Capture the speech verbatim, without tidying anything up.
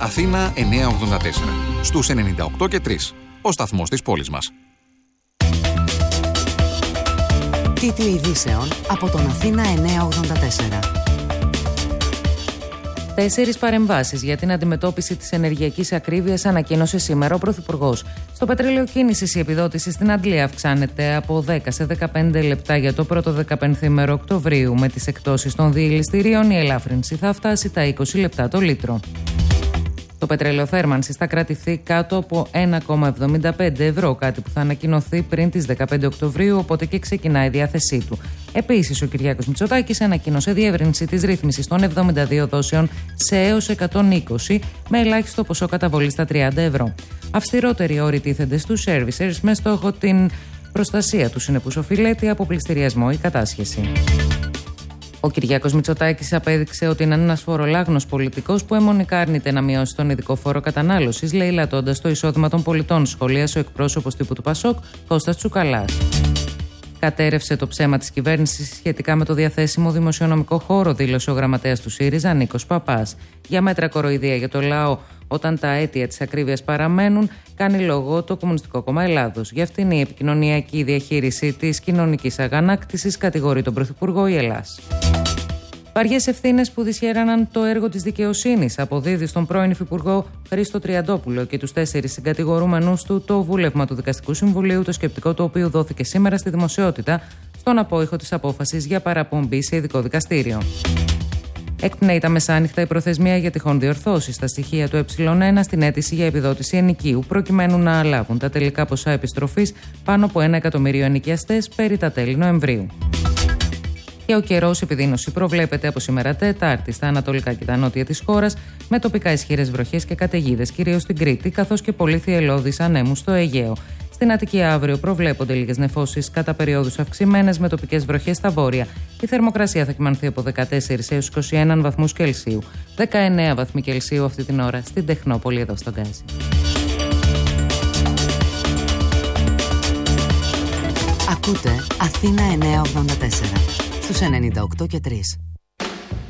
Αθήνα εννιακόσια ογδόντα τέσσερα. Στους ενενήντα οκτώ και τρία. Ο σταθμός της πόλης μας. Τίτλοι ειδήσεων από τον Αθήνα εννιακόσια ογδόντα τέσσερα. Τέσσερις παρεμβάσεις για την αντιμετώπιση της ενεργειακής ακρίβειας ανακοίνωσε σήμερα ο Πρωθυπουργός. Στο πετρέλαιο κίνησης η επιδότηση στην Αντλία αυξάνεται από δέκα σε δεκαπέντε λεπτά για το πρώτο δεκαπενθήμερο Οκτωβρίου. Με τις εκτόσεις των διελιστηρίων η ελάφρυνση θα φτάσει τα είκοσι λεπτά το λίτρο. Το πετρέλαιο θέρμανσης θα κρατηθεί κάτω από ένα κόμμα εβδομήντα πέντε ευρώ, κάτι που θα ανακοινωθεί πριν τις δεκαπέντε Οκτωβρίου, οπότε και ξεκινάει η διάθεσή του. Επίσης, ο Κυριάκος Μητσοτάκης ανακοίνωσε διεύρυνση της ρύθμισης των εβδομήντα δύο δόσεων σε έως εκατόν είκοσι, με ελάχιστο ποσό καταβολή στα τριάντα ευρώ. Αυστηρότεροι όροι τίθενται στους servicers με στόχο την προστασία του συνεπούς οφειλέτη από πληστηριασμό ή κατάσχεση. Ο Κυριάκος Μητσοτάκης απέδειξε ότι είναι ένας φορολάγνος πολιτικός που αιμονικά αρνείται να μειώσει τον ειδικό φόρο κατανάλωσης, λαιλατώντας το εισόδημα των πολιτών, σχολίασε ο εκπρόσωπος τύπου του Πασόκ, Κώστας Τσουκαλάς. Κατέρευσε το ψέμα της κυβέρνησης σχετικά με το διαθέσιμο δημοσιονομικό χώρο, δήλωσε ο γραμματέας του ΣΥΡΙΖΑ, Νίκος Παπάς. Για μέτρα κοροϊδία για το λαό, όταν τα αίτια της ακρίβειας παραμένουν, κάνει λόγο το Κομμουνιστικό Κόμμα Ελλάδος. Για αυτήν η επικοινωνιακή διαχείριση της κοινωνικής αγανάκτησης κατηγορεί τον Πρωθυπουργό η Ελλάς. Βαριές ευθύνες που δυσχέραναν το έργο της δικαιοσύνης αποδίδει στον πρώην Υφυπουργό Χρήστο Τριαντόπουλο και τους τέσσερις συγκατηγορούμενους του το βούλευμα του Δικαστικού Συμβουλίου, το σκεπτικό του οποίου δόθηκε σήμερα στη δημοσιότητα στον απόϊχο της απόφασης για παραπομπή σε ειδικό δικαστήριο. Εκπνέει τα μεσάνυχτα η προθεσμία για τυχόν διορθώσεις στα στοιχεία του ε1 στην αίτηση για επιδότηση ενοικίου, προκειμένου να λάβουν τα τελικά ποσά επιστροφής πάνω από ένα εκατομμύριο ενοικιαστές περί τα τέλη Νοεμβρίου. Και ο καιρός επιδείνωση προβλέπεται από σήμερα Τετάρτη στα ανατολικά και τα νότια της χώρας, με τοπικά ισχυρές βροχές και καταιγίδες, κυρίως στην Κρήτη, καθώς και πολύ θυελλώδεις ανέμους στο Αιγαίο. Στην Αττική αύριο προβλέπονται λίγες νεφώσεις κατά περιόδους αυξημένες με τοπικές βροχές στα βόρεια. Η θερμοκρασία θα κυμανθεί από δεκατέσσερα έως είκοσι ένα βαθμούς Κελσίου. δεκαεννέα βαθμοί Κελσίου αυτή την ώρα στην Τεχνόπολη, εδώ στον Γκάζι. Ακούτε Αθήνα εννιακόσια ογδόντα τέσσερα στους ενενήντα οκτώ και τρία.